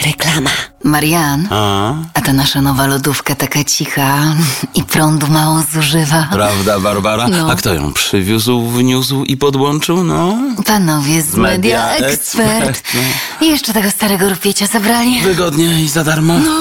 reklama. Marian, a ta nasza nowa lodówka taka cicha i prądu mało zużywa. Prawda, Barbara? No. A kto ją przywiózł, wniósł i podłączył? No, Panowie z Media Media Expert. Expert, I jeszcze tego starego rupiecia zabrali. wygodnie i za darmo.